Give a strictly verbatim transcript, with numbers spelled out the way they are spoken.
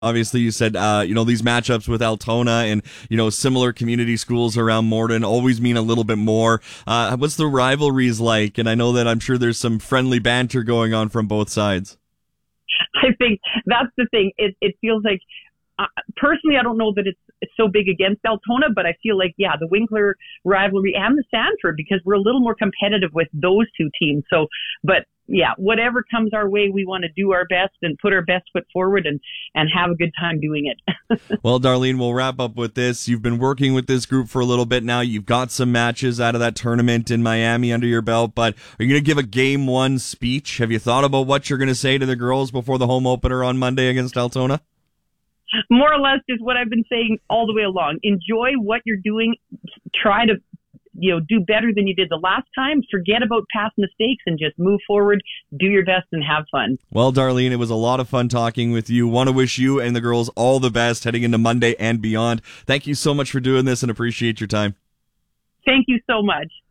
Obviously, you said, uh, you know, these matchups with Altona and, you know, similar community schools around Morden always mean a little bit more. Uh, what's the rivalries like? And I know that I'm sure there's some friendly banter going on from both sides. I think that's the thing. It, it feels like, uh, personally, I don't know that it's, it's so big against Altona, but I feel like, yeah, the Winkler rivalry and the Sanford, because we're a little more competitive with those two teams. So, but yeah, whatever comes our way, we want to do our best and put our best foot forward and, and have a good time doing it. Well, Darlene, we'll wrap up with this. You've been working with this group for a little bit now. You've got some matches out of that tournament in Miami under your belt, but are you going to give a game one speech? Have you thought about what you're going to say to the girls before the home opener on Monday against Altona? More or less is what I've been saying all the way along. Enjoy what you're doing. Try to, you know, do better than you did the last time. Forget about past mistakes and just move forward, do your best, and have fun. Well, Darlene, it was a lot of fun talking with you. Want to wish you and the girls all the best heading into Monday and beyond. Thank you so much for doing this and appreciate your time. Thank you so much.